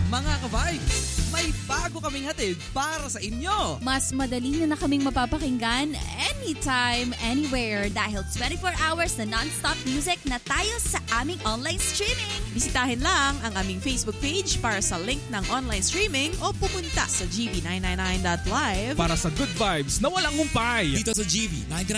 Mga ka-vibes, may bago kaming hatid para sa inyo. Mas madali nyo na kaming mapapakinggan anytime, anywhere dahil 24 hours na non-stop music na tayo sa aming online streaming. Bisitahin lang ang aming Facebook page para sa link ng online streaming o pumunta sa gb999.live Para sa good vibes na walang humpay. Dito sa GV 99.9